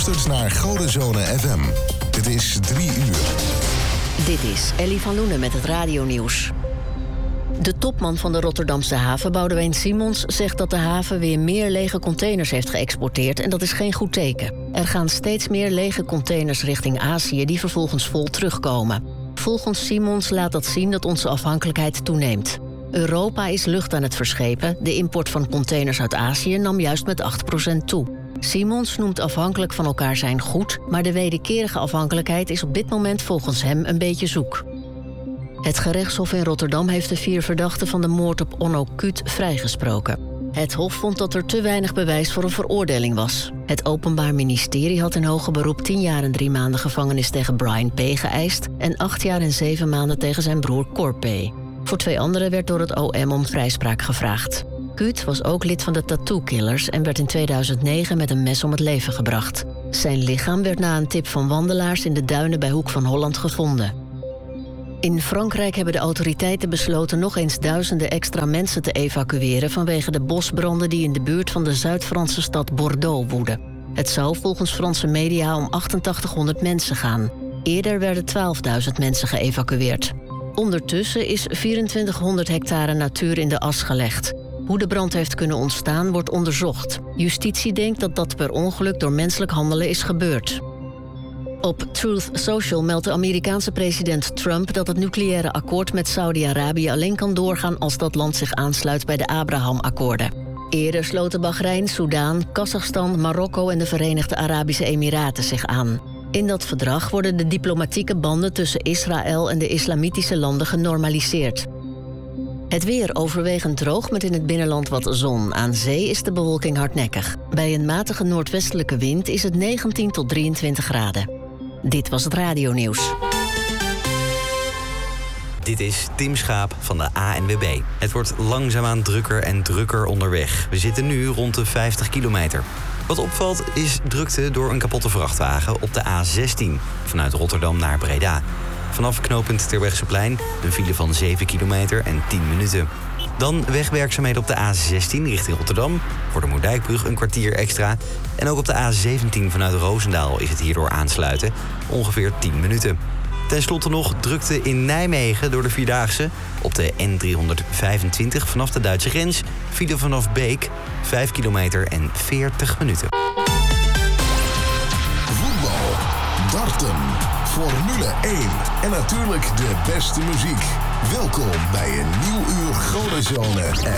luistert naar Godenzone FM. Het is 3 uur. Dit is Ellie van Loenen met het radionieuws. De topman van de Rotterdamse haven, Boudewijn Simons, zegt dat de haven weer meer lege containers heeft geëxporteerd en dat is geen goed teken. Er gaan steeds meer lege containers richting Azië die vervolgens vol terugkomen. Volgens Simons laat dat zien dat onze afhankelijkheid toeneemt. Europa is lucht aan het verschepen. De import van containers uit Azië nam juist met 8% toe. Simons noemt afhankelijk van elkaar zijn goed, maar de wederkerige afhankelijkheid is op dit moment volgens hem een beetje zoek. Het gerechtshof in Rotterdam heeft de 4 verdachten van de moord op Onno Kuut vrijgesproken. Het hof vond dat er te weinig bewijs voor een veroordeling was. Het Openbaar Ministerie had in hoger beroep 10 jaar en 3 maanden gevangenis tegen Brian P. geëist en 8 jaar en 7 maanden tegen zijn broer Cor P. Voor 2 anderen werd door het OM om vrijspraak gevraagd. Kuut was ook lid van de Tattoo Killers en werd in 2009 met een mes om het leven gebracht. Zijn lichaam werd na een tip van wandelaars in de duinen bij Hoek van Holland gevonden. In Frankrijk hebben de autoriteiten besloten nog eens duizenden extra mensen te evacueren vanwege de bosbranden die in de buurt van de Zuid-Franse stad Bordeaux woeden. Het zou volgens Franse media om 8800 mensen gaan. Eerder werden 12.000 mensen geëvacueerd. Ondertussen is 2400 hectare natuur in de as gelegd. Hoe de brand heeft kunnen ontstaan wordt onderzocht. Justitie denkt dat dat per ongeluk door menselijk handelen is gebeurd. Op Truth Social meldt de Amerikaanse president Trump dat het nucleaire akkoord met Saudi-Arabië alleen kan doorgaan als dat land zich aansluit bij de Abraham-akkoorden. Eerder sloten Bahrein, Soedan, Kazachstan, Marokko en de Verenigde Arabische Emiraten zich aan. In dat verdrag worden de diplomatieke banden tussen Israël en de islamitische landen genormaliseerd. Het weer overwegend droog met in het binnenland wat zon. Aan zee is de bewolking hardnekkig. Bij een matige noordwestelijke wind is het 19 tot 23 graden. Dit was het radionieuws. Dit is Tim Schaap van de ANWB. Het wordt langzaamaan drukker en drukker onderweg. We zitten nu rond de 50 kilometer. Wat opvalt is drukte door een kapotte vrachtwagen op de A16... vanuit Rotterdam naar Breda. Vanaf knooppunt Terbrechtseplein een file van 7 kilometer en 10 minuten. Dan wegwerkzaamheden op de A16 richting Rotterdam. Voor de Moerdijkbrug een kwartier extra. En ook op de A17 vanuit Roosendaal is het hierdoor aansluiten. Ongeveer 10 minuten. Ten slotte nog drukte in Nijmegen door de Vierdaagse. Op de N325 vanaf de Duitse grens. File vanaf Beek, 5 kilometer en 40 minuten. Voetbal, darten, Formule 1 en natuurlijk de beste muziek. Welkom bij een nieuw uur Godenzone